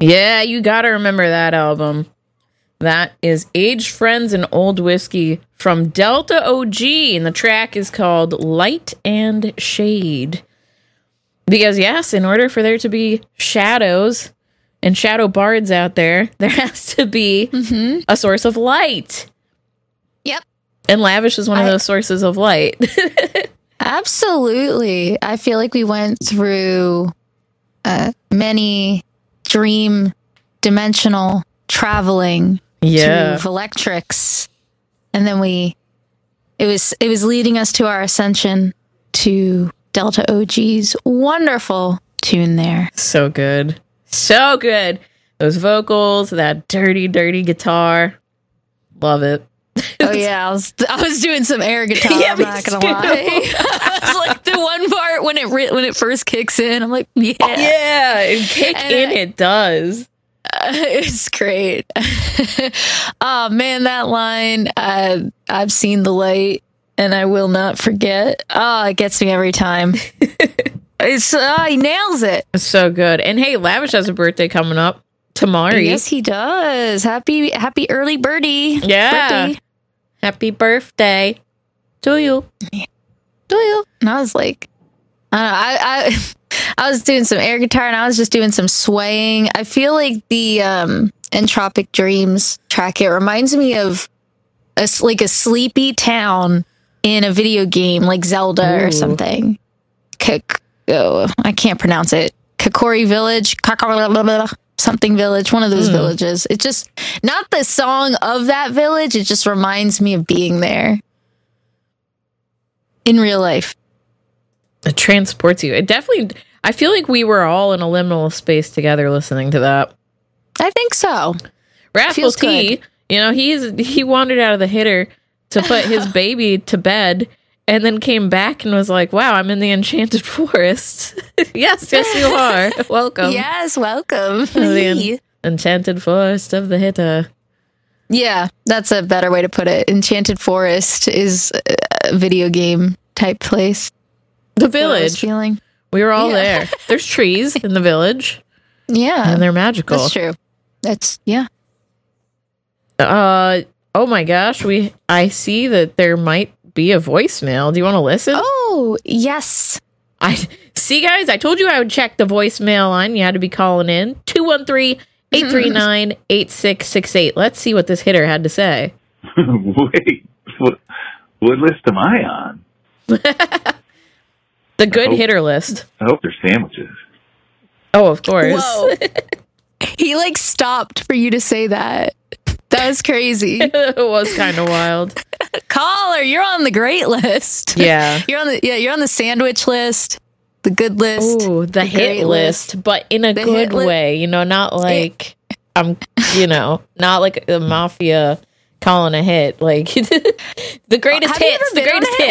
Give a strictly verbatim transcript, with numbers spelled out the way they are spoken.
Yeah, you gotta remember that album. That is Aged Friends and Old Whiskey from Delta O G, and the track is called Light and Shade. Because, yes, in order for there to be shadows and shadow bards out there, there has to be mm-hmm. a source of light. Yep. And Lavish is one I, of those sources of light. Absolutely. I feel like we went through uh, many dream dimensional traveling yeah. through Electrics. And then we, it was, it was leading us to our ascension to Delta O G's wonderful tune there. So good. So good. Those vocals, that dirty, dirty guitar. Love it. Oh yeah, I was I was doing some air guitar. Yeah, I'm not gonna lie. It's like the one part when it re- when it first kicks in. I'm like, yeah, yeah, it kick and in. I, it does. Uh, it's great. Oh man, that line. Uh, I've seen the light, and I will not forget. Oh, it gets me every time. It's uh, he nails it. It's so good. And hey, Lavish has a birthday coming up. Tamari. Yes, he does. Happy happy early birdie. Yeah. Birthday. Happy birthday to you. To you. And I was like, I don't know, I, I I was doing some air guitar and I was just doing some swaying. I feel like the um, Entropic Dreams track, it reminds me of a, like a sleepy town in a video game like Zelda Ooh. Or something. K- oh, I can't pronounce it. Kokori Village. Something village, one of those mm. villages. It just, not the song of that village, it just reminds me of being there in real life. It transports you. It definitely, I feel like we were all in a liminal space together listening to that. I think so. Rascal T, good. You know, he's he wandered out of the hitter to put his baby to bed and then came back and was like, wow, I'm in the Enchanted Forest. yes, yes, you are. Welcome. Yes, welcome. The en- Enchanted Forest of the Hitta. Yeah, that's a better way to put it. Enchanted Forest is a video game type place. The village. Feeling. We were all yeah. there. There's trees in the village. Yeah. And they're magical. That's true. That's, yeah. Uh, oh my gosh. We. I see that there might be a voicemail. Do you want to listen? Oh, yes. I see, guys. I told you I would check the voicemail line. You had to be calling in. two one three, eight three nine, eight six six eight. Let's see what this hitter had to say. Wait, what, what list am I on? The good hope, hitter list. I hope they're sandwiches. Oh, of course. Whoa. He like stopped for you to say that. That was crazy. It was kind of wild. Caller, you're on the great list. Yeah. You're on the yeah, you're on the sandwich list, the good list. Ooh, the, the hit list, list, but in a the good way, li- you know, not like I'm, you know, not like the mafia calling a hit, like the greatest hits, the greatest hits.